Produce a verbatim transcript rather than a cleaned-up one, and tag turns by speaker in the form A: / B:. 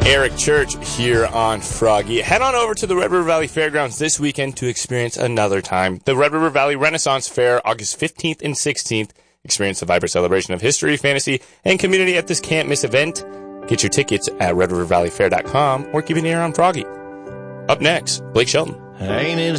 A: Eric Church here on Froggy. Head on over to the Red River Valley Fairgrounds this weekend to experience another time. The Red River Valley Renaissance Fair, August fifteenth and sixteenth. Experience the vibrant celebration of history, fantasy, and community at this can't-miss event. Get your tickets at red river valley fair dot com or keep an ear on Froggy. Up next, Blake Shelton.
B: Ain't it